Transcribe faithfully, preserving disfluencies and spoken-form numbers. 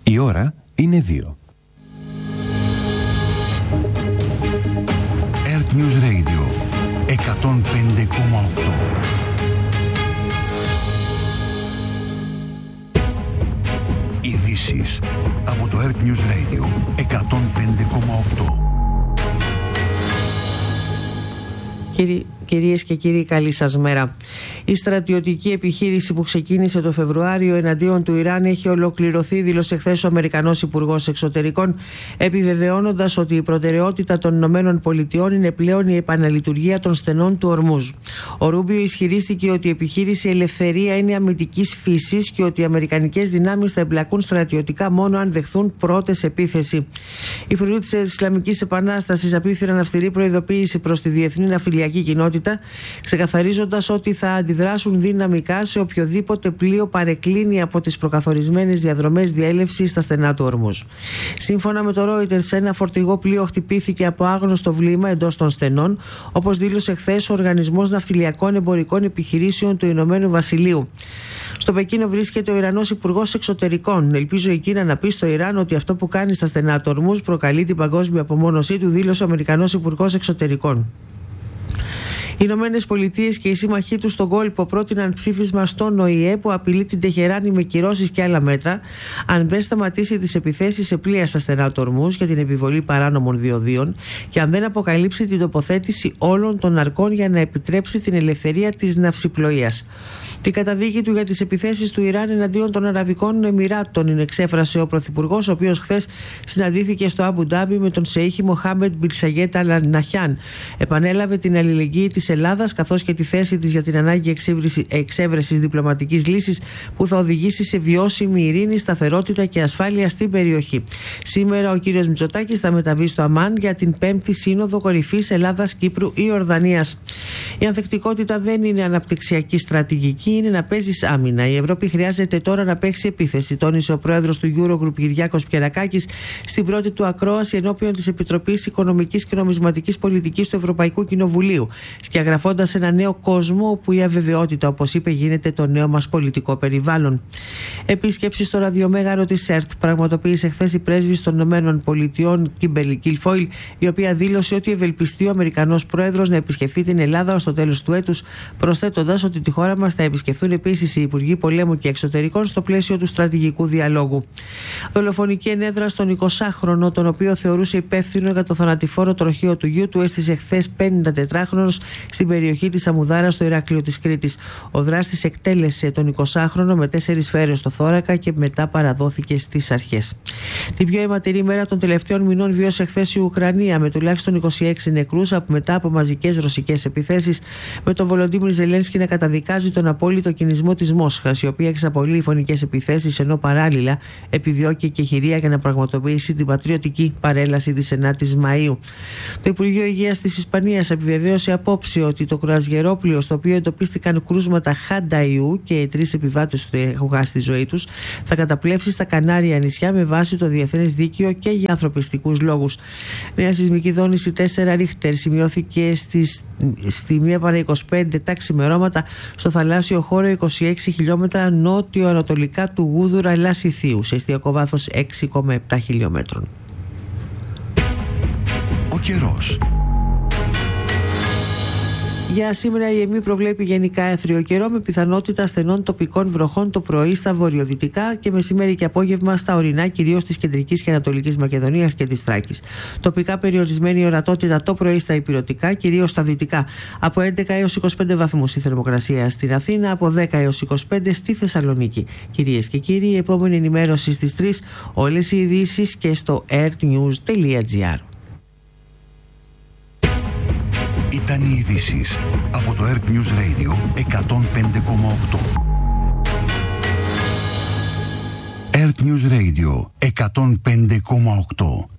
Η ώρα είναι δύο. Earth News Radio εκατόν πέντε κόμμα οκτώ. Ειδήσεις από το Earth News Radio εκατόν πέντε κόμμα οκτώ. Κύριε... Κυρίες και κύριοι, καλή σας μέρα. Η στρατιωτική επιχείρηση που ξεκίνησε το Φεβρουάριο εναντίον του Ιράν έχει ολοκληρωθεί, δήλωσε χθες ο Αμερικανός Υπουργός Εξωτερικών, επιβεβαιώνοντας ότι η προτεραιότητα των Ηνωμένων Πολιτειών είναι πλέον η επαναλειτουργία των στενών του Ορμούζ. Ο Ρούμπιο ισχυρίστηκε ότι η επιχείρηση Ελευθερία είναι αμυντικής φύσης και ότι οι αμερικανικές δυνάμεις θα εμπλακούν στρατιωτικά μόνο αν δεχθούν πρώτες επίθεση. Οι φρουροί της Ισλαμικής Επανάστασης απίφθηναν αυστηρή προειδοποίηση προς τη διεθνή ναυτιλιακή κοινότητα, ξεκαθαρίζοντας ότι θα αντιδράσουν δυναμικά σε οποιοδήποτε πλοίο παρεκκλίνει από τις προκαθορισμένες διαδρομές διέλευσης στα στενά του Ορμούζ. Σύμφωνα με το Reuters, ένα φορτηγό πλοίο χτυπήθηκε από άγνωστο βλήμα εντός των στενών, όπως δήλωσε χθες ο Οργανισμός Ναυτιλιακών Εμπορικών Επιχειρήσεων του Ηνωμένου Βασιλείου. Στο Πεκίνο βρίσκεται ο Ιρανός Υπουργός Εξωτερικών. Ελπίζω η Κίνα να πει στο Ιράν ότι αυτό που κάνει στα στενά του Ορμούζ προκαλεί την παγκόσμια απομόνωσή του, δήλωσε ο Αμερικανός Υπουργός Εξωτερικών. Οι Ηνωμένες Πολιτείες και οι σύμμαχοί τους στον κόλπο πρότειναν ψήφισμα στον Ο Η Ε που απειλεί την Τεχεράνη με κυρώσεις και άλλα μέτρα αν δεν σταματήσει τις επιθέσεις σε πλοία στα στενά του Ορμούζ για την επιβολή παράνομων διοδίων και αν δεν αποκαλύψει την τοποθέτηση όλων των αρκών για να επιτρέψει την ελευθερία της ναυσιπλοείας. Την καταδίκη του για τις επιθέσεις του Ιράν εναντίον των Αραβικών Εμιράτων εξέφρασε ο Πρωθυπουργός, ο οποίος χθες συναντήθηκε στο Αμπου Ντάμπι με τον Σεΐχη Μοχάμεντ μπιν Ζαγέντ Αλ Ναχιάν. Επανέλαβε την αλληλεγγύη της Ελλάδας καθώς και τη θέση της για την ανάγκη εξέβρεσης διπλωματικής λύσης που θα οδηγήσει σε βιώσιμη ειρήνη, σταθερότητα και ασφάλεια στην περιοχή. Σήμερα ο κύριος Μητσοτάκης θα μεταβεί στο Αμάν για την πέμπτη Σύνοδο Κορυφής Ελλάδας-Κύπρου-Ιορδανίας. Η ανθεκτικότητα δεν είναι αναπτυξιακή στρατηγική, είναι να παίζεις άμυνα. Η Ευρώπη χρειάζεται τώρα να παίξει επίθεση, τόνισε ο πρόεδρος του Eurogroup Κυριάκος Πιερακάκης στην πρώτη του ακρόαση ενώπιον της Επιτροπής Οικονομικής και Νομισματικής Πολιτικής του Ευρωπαϊκού Κοινοβουλίου, σκιαγραφώντας ένα νέο κόσμο όπου η αβεβαιότητα, όπως είπε, γίνεται το νέο μας πολιτικό περιβάλλον. Επίσκεψη στο ραδιομέγαρο της ΕΡΤ πραγματοποίησε χθες η πρέσβης των Ηνωμένων Πολιτειών Κίμπερλι Κιλφόιλ, η οποία δήλωσε ότι ευελπιστεί ο Αμερικανός πρόεδρος να επισκεφθεί την Ελλάδα ως το τέλος του έτους, προσθέτοντας ότι τη χώρα μας θα επισκεφθούν επίσης οι Υπουργοί Πολέμου και Εξωτερικών στο πλαίσιο του στρατηγικού διαλόγου. Δολοφονική ενέδρα στον εικοσάχρονο, τον οποίο θεωρούσε υπεύθυνο για το θανατηφόρο τροχείο του γιου του, έστησε χθες πενηντατετράχρονος στην περιοχή της Αμουδάρα στο Ηράκλειο της Κρήτης. Ο δράστης εκτέλεσε τον εικοσάχρονο με τέσσερις σφαίρες στο θώρακα και μετά παραδόθηκε στις αρχές. Την πιο αιματηρή μέρα των τελευταίων μηνών βίωσε χθες η Ουκρανία με τουλάχιστον είκοσι έξι νεκρούς μετά από μαζικές ρωσικές επιθέσεις, με τον Βολοντίμιρ Ζελένσκι να καταδικάζει τον απόλυτο κινησμό της Μόσχας, η οποία εξαπολύει φωνικές επιθέσεις ενώ παράλληλα επιδιώκει και χειρία για να πραγματοποιήσει την πατριωτική παρέλαση της ενάτης Μαΐου. Το Υπουργείο Υγείας της Ισπανίας επιβεβαίωσε απόψε ότι το κρουαζιερόπλοιο στο οποίο εντοπίστηκαν κρούσματα χάντα ιού και οι τρεις επιβάτες του έχουν χάσει τη ζωή τους θα καταπλέψει στα Κανάρια νησιά με βάση το διεθνές δίκαιο και για ανθρωπιστικούς λόγους. Νέα σεισμική δόνηση τέσσερα ρίχτερ σημειώθηκε στις, στη μία παρά είκοσι πέντε τα ξημερώματα στο θαλάσσιο χώρο είκοσι έξι χιλιόμετρα νότιο-ανατολικά του Γούδουρα Λασιθίου σε εστιακό βάθος έξι κόμμα επτά χιλιόμετρων. Ο καιρός. Για σήμερα η ΕΜΗ προβλέπει γενικά έθριο καιρό με πιθανότητα ασθενών τοπικών βροχών το πρωί στα βορειοδυτικά και μεσημέρι και απόγευμα στα ορεινά, κυρίως της κεντρικής και ανατολικής Μακεδονίας και της Θράκης. Τοπικά περιορισμένη ορατότητα το πρωί στα ηπειρωτικά, κυρίως στα δυτικά. Από έντεκα έως είκοσι πέντε βαθμούς η θερμοκρασία στην Αθήνα, από δέκα έως είκοσι πέντε στη Θεσσαλονίκη. Κυρίες και κύριοι, η επόμενη ενημέρωση στις τρεις, όλες οι ειδήσεις και στο earthnews τελεία gr. Ήταν οι ειδήσεις από το Earth News Radio εκατόν πέντε κόμμα οκτώ. Earth News Radio εκατόν πέντε κόμμα οκτώ.